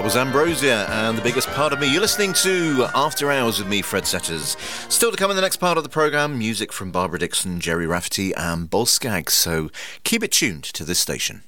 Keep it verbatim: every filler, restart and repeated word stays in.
Ambrosia and The Biggest Part of Me. You're listening to After Hours with me, Fred Setters. Still to come in the next part of the programme, music from Barbara Dixon, Jerry Rafferty and Boz Scaggs, so keep it tuned to this station.